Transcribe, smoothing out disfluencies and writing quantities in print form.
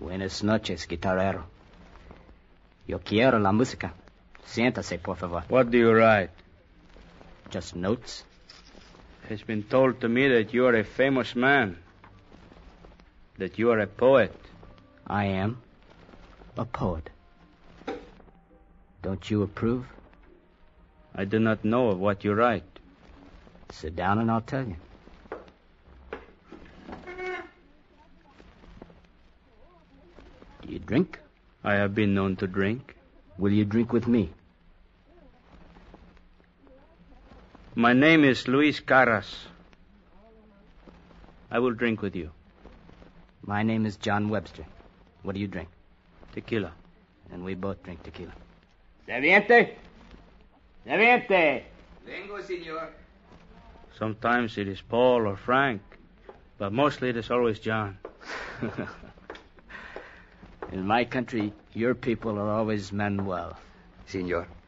Buenas noches, guitarrero. Yo quiero la música. Siéntase, por favor. What do you write? Just notes. It's been told to me that you are a famous man. That you are a poet. I am a poet. Don't you approve? I do not know of what you write. Sit down and I'll tell you. Do you drink? I have been known to drink. Will you drink with me? My name is Luis Carras. I will drink with you. My name is John Webster. What do you drink? Tequila. And we both drink tequila. Serviente? Serviente! Vengo, senor. Sometimes it is Paul or Frank, but mostly it is always John. In my country, your people are always Manuel. Senor.